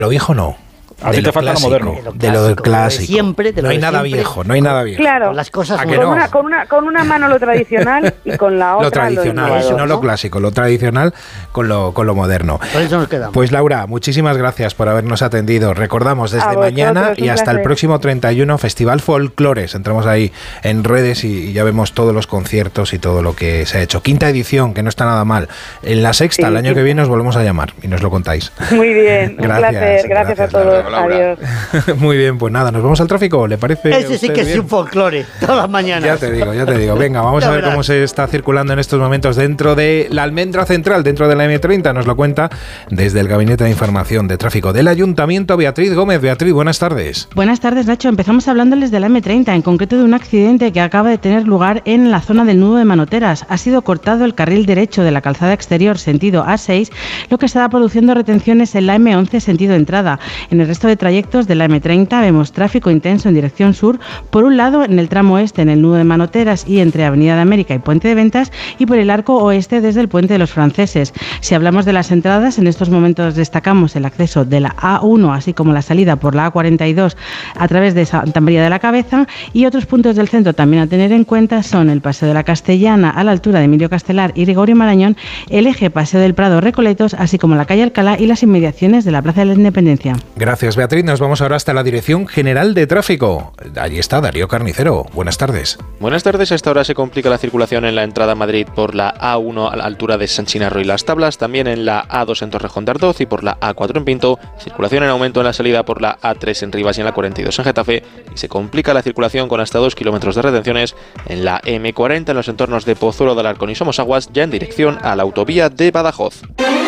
Lo viejo no. A ti te falta lo moderno. De lo clásico. Siempre, no hay nada viejo, no hay nada viejo. Claro, las cosas con una mano lo tradicional y con la otra lo tradicional, innovador, no lo clásico, lo tradicional con lo moderno. Por eso nos quedamos. Pues Laura, muchísimas gracias por habernos atendido. Recordamos desde mañana y hasta el próximo 31 Festival Folclores. Entramos ahí en redes y ya vemos todos los conciertos y todo lo que se ha hecho. 5ª edición, que no está nada mal. En la 6ª, el año que viene os volvemos a llamar y nos lo contáis. Muy bien, gracias, un placer. Gracias a todos. Adiós. Muy bien, pues nada, nos vamos al tráfico, ¿le parece? Ese sí que es un folclore, todas las mañanas. Ya te digo. Venga, vamos a ver cómo se está circulando en estos momentos dentro de la Almendra Central, dentro de la M30. Nos lo cuenta desde el Gabinete de Información de Tráfico del Ayuntamiento, Beatriz Gómez. Beatriz, buenas tardes. Buenas tardes, Nacho. Empezamos hablándoles de la M30, en concreto de un accidente que acaba de tener lugar en la zona del nudo de Manoteras. Ha sido cortado el carril derecho de la calzada exterior, sentido A6, lo que está produciendo retenciones en la M11, sentido entrada. En el resto de trayectos de la M30 vemos tráfico intenso en dirección sur, por un lado en el tramo este en el nudo de Manoteras y entre Avenida de América y Puente de Ventas, y por el arco oeste desde el Puente de los Franceses. Si hablamos de las entradas, en estos momentos destacamos el acceso de la A1, así como la salida por la A42 a través de Santa María de la Cabeza, y otros puntos del centro también a tener en cuenta son el Paseo de la Castellana a la altura de Emilio Castelar y Gregorio Marañón, el eje Paseo del Prado Recoletos, así como la calle Alcalá y las inmediaciones de la Plaza de la Independencia. Gracias, Beatriz. Nos vamos ahora hasta la Dirección General de Tráfico. Allí está Darío Carnicero. Buenas tardes. Buenas tardes. A esta hora se complica la circulación en la entrada a Madrid por la A1 a la altura de San Chinarro y Las Tablas, también en la A2 en Torrejón de Ardoz y por la A4 en Pinto. Circulación en aumento en la salida por la A3 en Rivas y en la 42 en Getafe, y se complica la circulación con hasta 2 kilómetros de retenciones en la M40 en los entornos de Pozuelo de Alarcón y Somosaguas, ya en dirección a la autovía de Badajoz.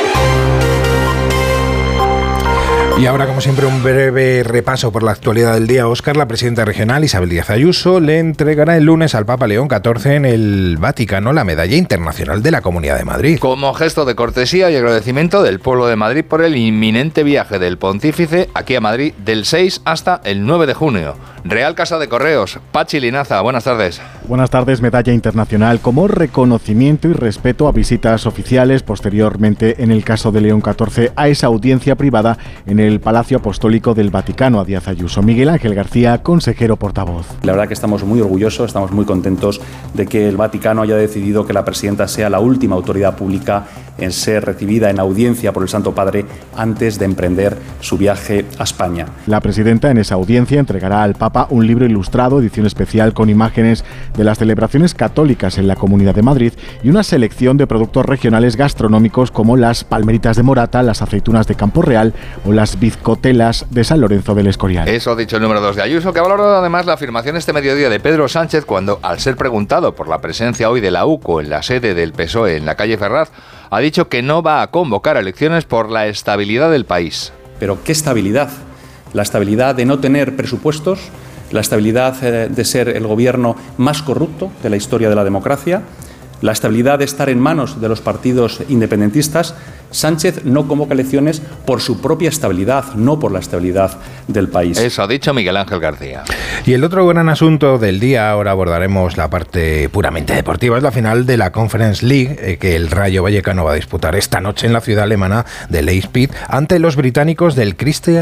Y ahora, como siempre, un breve repaso por la actualidad del día. Óscar, la presidenta regional Isabel Díaz Ayuso le entregará el lunes al Papa León XIV en el Vaticano la Medalla Internacional de la Comunidad de Madrid. Como gesto de cortesía y agradecimiento del pueblo de Madrid por el inminente viaje del pontífice aquí a Madrid del 6 hasta el 9 de junio. Real Casa de Correos, Pachi Linaza, buenas tardes. Buenas tardes. Medalla internacional como reconocimiento y respeto a visitas oficiales, posteriormente en el caso de León XIV a esa audiencia privada en el Palacio Apostólico del Vaticano a Díaz Ayuso. Miguel Ángel García, consejero portavoz. La verdad que estamos muy orgullosos, estamos muy contentos de que el Vaticano haya decidido que la presidenta sea la última autoridad pública en ser recibida en audiencia por el Santo Padre antes de emprender su viaje a España. La presidenta en esa audiencia entregará al Papa un libro ilustrado, edición especial con imágenes de las celebraciones católicas en la Comunidad de Madrid y una selección de productos regionales gastronómicos como las palmeritas de Morata, las aceitunas de Campo Real o las bizcotelas de San Lorenzo del Escorial. Eso ha dicho el número 2 de Ayuso, que ha valorado además la afirmación este mediodía de Pedro Sánchez cuando, al ser preguntado por la presencia hoy de la UCO en la sede del PSOE en la calle Ferraz, ha dicho que no va a convocar elecciones por la estabilidad del país. ¿Pero qué estabilidad? La estabilidad de no tener presupuestos, la estabilidad de ser el gobierno más corrupto de la historia de la democracia, la estabilidad de estar en manos de los partidos independentistas. Sánchez no convoca elecciones por su propia estabilidad, no por la estabilidad del país. Eso ha dicho Miguel Ángel García. Y el otro gran asunto del día, ahora abordaremos la parte puramente deportiva, es la final de la Conference League, que el Rayo Vallecano va a disputar esta noche en la ciudad alemana de Leipzig ante los británicos del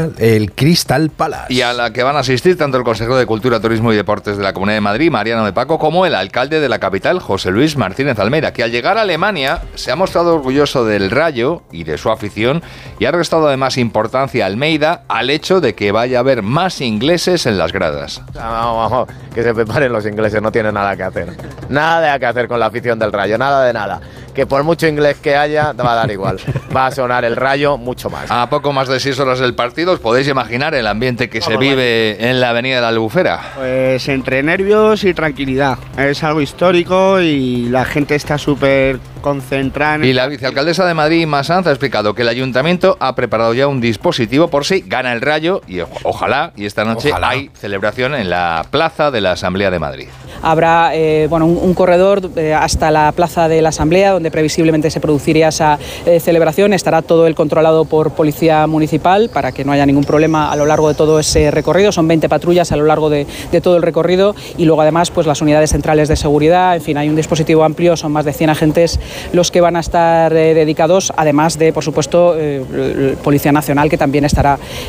Crystal Palace. Y a la que van a asistir tanto el consejero de Cultura, Turismo y Deportes de la Comunidad de Madrid, Mariano de Paco, como el alcalde de la capital, José Luis Martínez Almeida, que al llegar a Alemania se ha mostrado orgulloso del Rayo y de su afición, y ha restado además importancia a Almeida al hecho de que vaya a haber más ingleses en las gradas. Vamos, que se preparen los ingleses, no tienen nada que hacer. Nada que hacer con la afición del Rayo, nada de nada. Que por mucho inglés que haya, te va a dar igual. Va a sonar el Rayo mucho más. A poco más de 6 horas del partido, os podéis imaginar el ambiente que se vive en la avenida de la Albufera. Pues entre nervios y tranquilidad. Es algo histórico y la gente está súper concentrada. Y la vicealcaldesa de Madrid, Inma Sanz, ha explicado que el ayuntamiento ha preparado ya un dispositivo por si gana el Rayo y ojalá, y esta noche hay celebración en la plaza de la Asamblea de Madrid. Habrá un corredor hasta la plaza de la Asamblea, donde previsiblemente se produciría esa celebración. Estará todo el controlado por Policía Municipal para que no haya ningún problema a lo largo de todo ese recorrido. Son 20 patrullas a lo largo de todo el recorrido y luego además pues las unidades centrales de seguridad. En fin, hay un dispositivo amplio, son más de 100 agentes los que van a estar dedicados, además de, por supuesto, Policía Nacional, que también estará